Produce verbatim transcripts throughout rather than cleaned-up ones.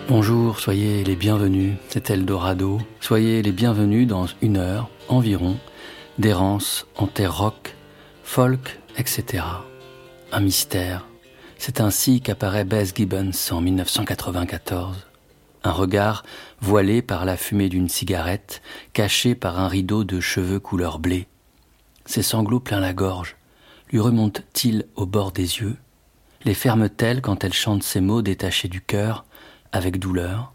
Bonjour, soyez les bienvenus, c'est Eldorado. Soyez les bienvenus dans une heure environ d'errance en terre rock, folk, et cetera. Un mystère. C'est ainsi qu'apparaît Bess Gibbons en dix-neuf cent quatre-vingt-quatorze. Un regard voilé par la fumée d'une cigarette, caché par un rideau de cheveux couleur blé. Ses sanglots plein la gorge. Lui remontent-ils au bord des yeux? Les ferme-t-elle quand elle chante ces mots détachés du cœur, avec douleur?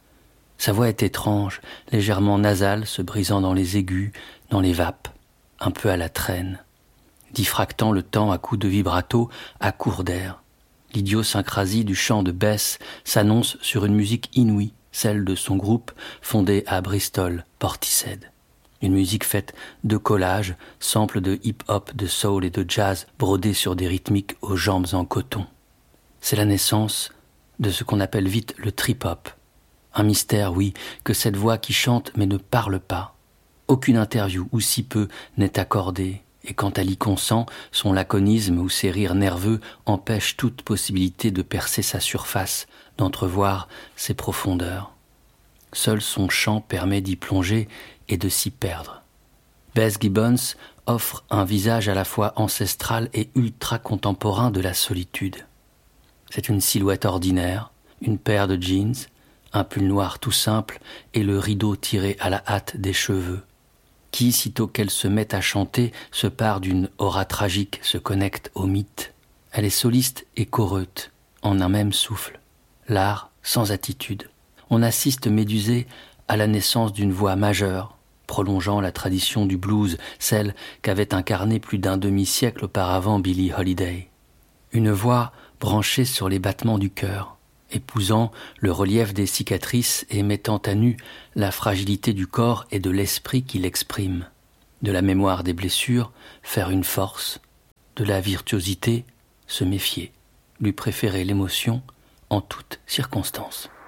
Sa voix est étrange, légèrement nasale, se brisant dans les aigus, dans les vapes, un peu à la traîne, diffractant le temps à coups de vibrato, à court d'air. L'idiosyncrasie du chant de Bess s'annonce sur une musique inouïe, celle de son groupe fondé à Bristol, Portishead. Une musique faite de collages, samples de hip-hop, de soul et de jazz brodés sur des rythmiques aux jambes en coton. C'est la naissance de ce qu'on appelle vite le trip-hop. Un mystère, oui, que cette voix qui chante mais ne parle pas. Aucune interview, ou si peu, n'est accordée, et quand elle y consent, son laconisme ou ses rires nerveux empêchent toute possibilité de percer sa surface, d'entrevoir ses profondeurs. Seul son chant permet d'y plonger et de s'y perdre. Bess Gibbons offre un visage à la fois ancestral et ultra-contemporain de la solitude. C'est une silhouette ordinaire, une paire de jeans, un pull noir tout simple et le rideau tiré à la hâte des cheveux, qui, sitôt qu'elle se met à chanter, se part d'une aura tragique, se connecte au mythe. Elle est soliste et choreute, en un même souffle. L'art sans attitude. On assiste médusé à la naissance d'une voix majeure, prolongeant la tradition du blues, celle qu'avait incarnée plus d'un demi-siècle auparavant Billie Holiday. Une voix branchée sur les battements du cœur, épousant le relief des cicatrices et mettant à nu la fragilité du corps et de l'esprit qui l'exprime. De la mémoire des blessures, faire une force. De la virtuosité, se méfier. Lui préférer l'émotion en toutes circonstances.